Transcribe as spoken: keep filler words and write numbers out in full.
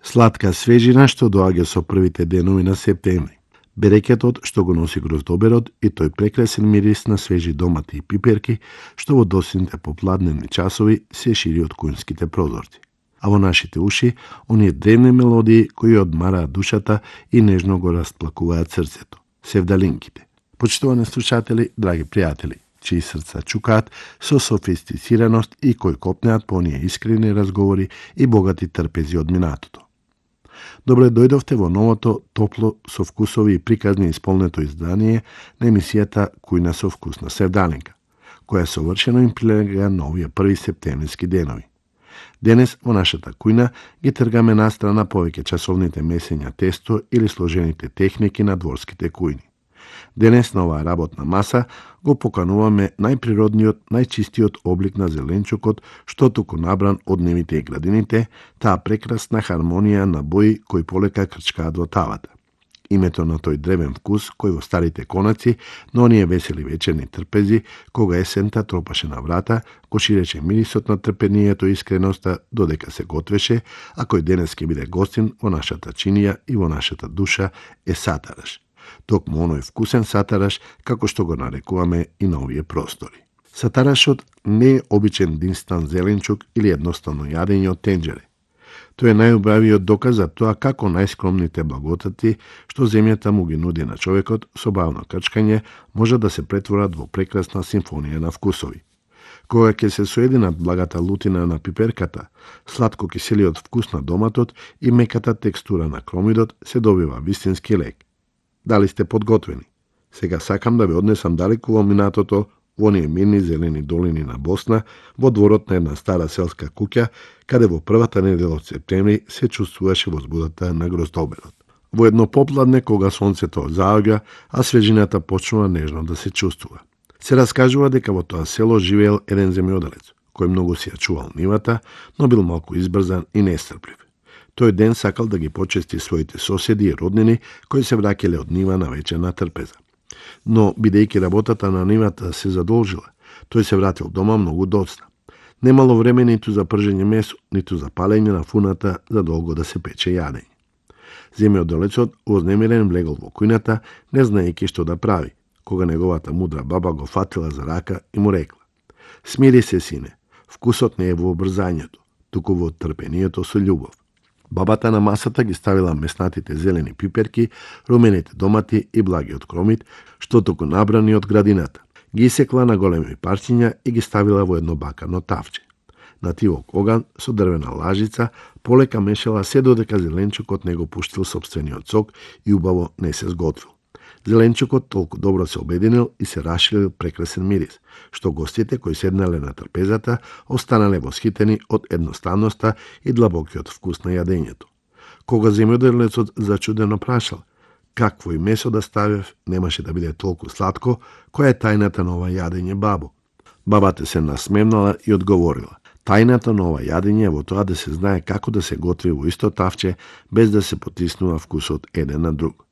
Сладка свежина што доаѓа со првите денови на септември. Берекетот што го носи гроздоберот и тој прекрасен мирис на свежи домати и пиперки што во досните попладневни часови се шири од кујнските прозорци. А во нашите уши, оние древни мелодии кои одмараат душата и нежно го расплакуваат срцето. Севдалинките. Почитувани слушатели, драги пријатели, чии срца чукаат со софистицираност и кои копнеат по оние искрени разговори и богати трпези од минатото. Добре дојдовте во новото, топло, со вкусови и приказни исполнето издание на емисијата Кујна со вкусна севдалинка, која совршено им прилега на овие први септемврски денови. Денес во нашата кујна ги тргаме настрана повеќе часовните месења тесто или сложените техники на дворските кујни. Денес на оваа работна маса го покануваме најприродниот, најчистиот облик на зеленчукот, што туку набран од нивите и градините, таа прекрасна хармонија на бои кои полека крчкаат во тавата. Името на тој древен вкус кој во старите конаци, но оние весели вечерни трпези, кога есента тропаше на врата, го ширеше мирисот на трпението и искреноста додека се готвеше, а кој денес ќе биде гостин во нашата чинија и во нашата душа е сатараш. Токму оној вкусен сатараш, како што го нарекуваме и на овие простори. Сатарашот не е обичен динстан зеленчук или едноставно јадење од тенџере. Тој е најубавиот доказ за тоа како најскромните благодати што земјата му ги нуди на човекот со бавно крчкање може да се претворат во прекрасна симфонија на вкусови. Кога ќе се соединат благата лутина на пиперката, сладко киселиот вкус на доматот и меката текстура на кромидот, се добива вистински лек. Дали сте подготвени? Сега сакам да ве однесам далеку во минатото, во оние мирни зелени долини на Босна, во дворот на една стара селска куќа, каде во првата недела од септември се чувствуваше возбудата на гроздоберот. Во едно попладне, кога сонцето заоѓа, а свежината почнува нежно да се чувствува. Се раскажува дека во тоа село живеел еден земјоделец, кој многу си ја чувал нивата, но бил малку избрзан и нестрплив. Тој ден сакал да ги почести своите соседи и роднини кои се враќале од нива на вечерна трпеза. Но, бидејќи работата на нивата се задолжила, тој се вратил дома многу доцна. Немало време ниту за пржење месо, ниту за палење на фуната за долго да се пече јадење. Земјоделецот вознемирен влегол во кујната, не знаејќи што да прави, кога неговата мудра баба го фатила за рака и му рекла: "Смири се, сине, вкусот не е во обрзањето, туку во трпението со љубов." Бабата на масата ги ставила меснатите зелени пиперки, румените домати и благиот кромит, што току набрани од градината. Ги исекла на големи парчиња и ги ставила во едно бакано тавче. На тивок оган со дрвена лажица полека мешала се додека зеленчукот не го пуштил собствениот сок и убаво не се сготвил. Зеленчукот толку добро се обединил и се расширил прекрасен мирис, што гостите кои седнале на трпезата останале восхитени од едноставноста и длабокиот вкус на јадењето. Кога земјоделецот зачудено прашал какво и месо да ставев, немаше да биде толку сладко, која е тајната на ова јадење, бабо? Бабата се насмевнала и одговорила: тајната на ова јадење е во тоа да се знае како да се готви во исто тавче без да се потиснува вкусот еден на друг.